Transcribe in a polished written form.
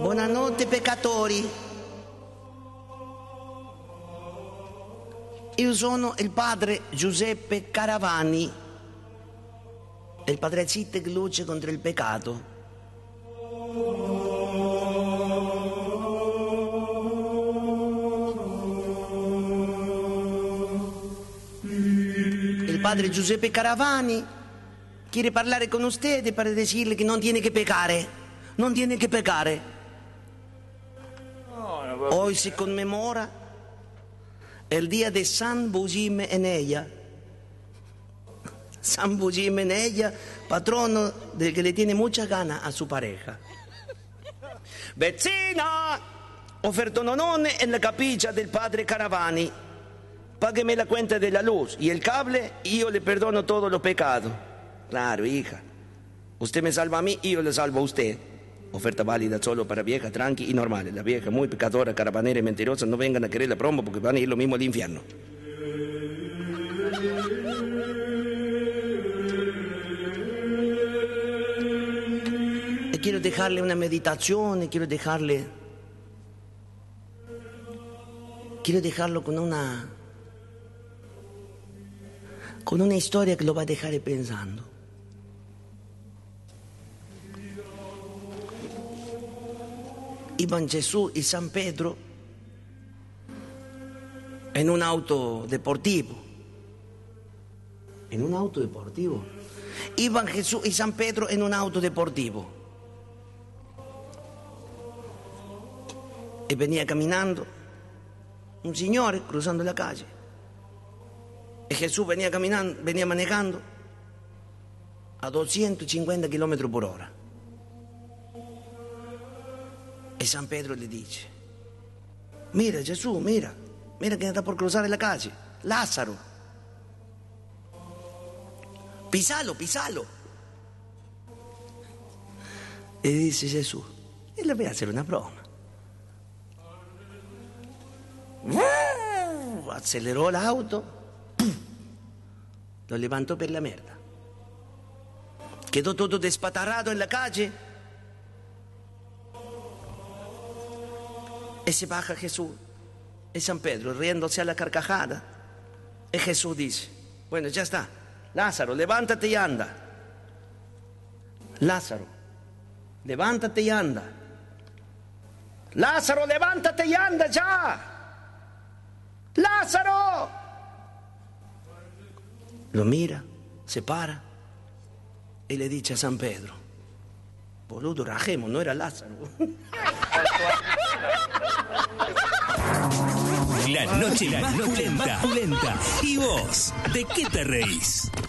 Buonanotte peccatori. Io sono il padre Giuseppe Caravani, il padrecito che luce contro il peccato. Il padre Giuseppe Caravani quiere parlare con usted para decirle que no tiene que pecar. No tiene que pecar. Hoy se conmemora el día de San Bugim Enella. San Bugim Enella, patrono del que le tiene mucha gana a su pareja. Vecina, oferto nonone en la capilla del padre Caravani. Págueme la cuenta de la luz y el cable y yo le perdono todos los pecados. Claro, hija. Usted me salva a mí y yo le salvo a usted. Oferta válida solo para viejas tranqui y normales. Las viejas muy pecadoras, carabaneras y mentirosas no vengan a querer la promo porque van a ir lo mismo al infierno. Y quiero dejarle una meditación, y quiero dejarlo con una historia que lo va a dejar pensando. Iban Jesús y San Pedro en un auto deportivo. En un auto deportivo. Iban Jesús y San Pedro en un auto deportivo. Y venía caminando un señor cruzando la calle. Y Jesús venía manejando a 250 kilómetros por hora. Y San Pedro le dice: mira Jesús, mira que está por cruzar la calle, Lázaro, pisalo. Y dice Jesús: y le voy a hacer una broma. Aceleró el auto, lo levantó per la mierda, quedó todo despatarrado en la calle. Y se baja Jesús y San Pedro riéndose a la carcajada. Y Jesús dice: bueno, ya está, Lázaro, levántate y anda. Lázaro, levántate y anda. Lázaro, levántate y anda ya. Lázaro. Lo mira, se para y le dice a San Pedro: boludo, rajemos, no era Lázaro. La noche más pulenta. ¿Y vos? ¿De qué te reís?